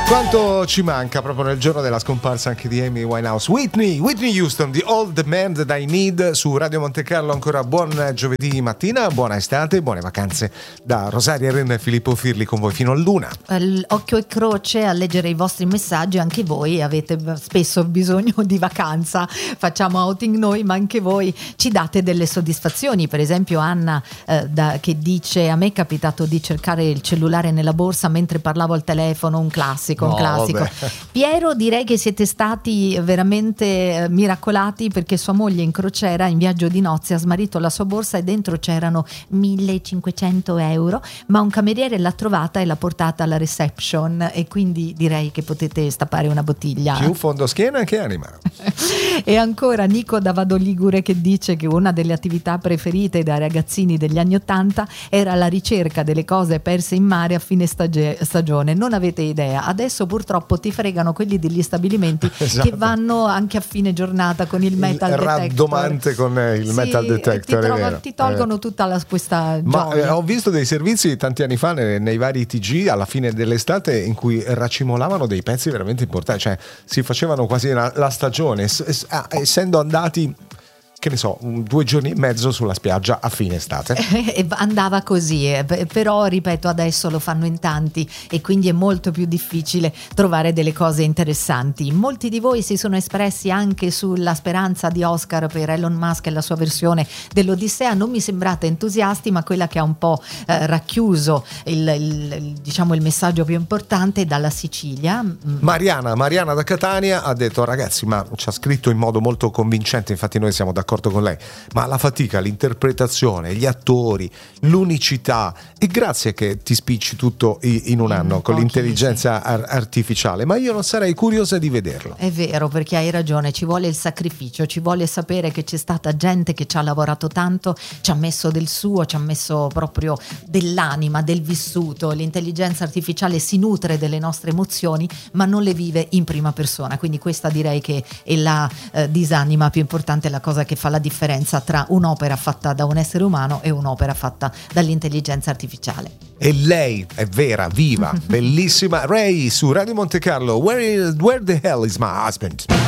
Quanto ci manca proprio nel giorno della scomparsa anche di Amy Winehouse. Whitney Houston, The All the Man That I Need, su Radio Monte Carlo. Ancora buon giovedì mattina, buona estate, buone vacanze da Rosaria Renna e Filippo Firli con voi fino all'1. Occhio e croce a leggere i vostri messaggi, anche voi avete spesso bisogno di vacanza, facciamo outing noi, ma anche voi ci date delle soddisfazioni. Per esempio Anna che dice: a me è capitato di cercare il cellulare nella borsa mentre parlavo al telefono, un classico. Vabbè. Piero, direi che siete stati veramente miracolati, perché sua moglie in crociera in viaggio di nozze ha smarrito la sua borsa e dentro c'erano 1.500 euro, ma un cameriere l'ha trovata e l'ha portata alla reception, e quindi direi che potete stappare una bottiglia. Più fondoschiena che anima. E ancora Nico da Vado Ligure che dice che una delle attività preferite dai ragazzini degli anni '80 era la ricerca delle cose perse in mare a fine stagione. Non avete idea, adesso purtroppo ti fregano quelli degli stabilimenti esatto, che vanno anche a fine giornata con il metal detector. Raddomante con il metal detector. Ti tolgono tutta questa Ma gioia. ho visto dei servizi tanti anni fa nei vari TG alla fine dell'estate in cui racimolavano dei pezzi veramente importanti, cioè si facevano quasi la stagione, essendo andati, che ne so, 2 giorni e mezzo sulla spiaggia a fine estate. Andava così, però ripeto, adesso lo fanno in tanti e quindi è molto più difficile trovare delle cose interessanti. Molti di voi si sono espressi anche sulla speranza di Oscar per Elon Musk e la sua versione dell'Odissea. Non mi sembrate entusiasti, ma quella che ha un po' racchiuso diciamo il messaggio più importante dalla Sicilia. Mariana da Catania ha detto: ragazzi, ma ci ha scritto in modo molto convincente, infatti noi siamo d'accordo con lei, ma la fatica, l'interpretazione, gli attori, l'unicità, e grazie che ti spicci tutto in un anno con l'intelligenza artificiale, ma io non sarei curiosa di vederlo. È vero, perché hai ragione, ci vuole il sacrificio, ci vuole sapere che c'è stata gente che ci ha lavorato tanto, ci ha messo del suo, ci ha messo proprio dell'anima, del vissuto. L'intelligenza artificiale si nutre delle nostre emozioni ma non le vive in prima persona, quindi questa direi che è la disanima più importante, la cosa che fa la differenza tra un'opera fatta da un essere umano e un'opera fatta dall'intelligenza artificiale. E lei è vera, viva, bellissima. Ray su Radio Monte Carlo. Where the hell is my husband?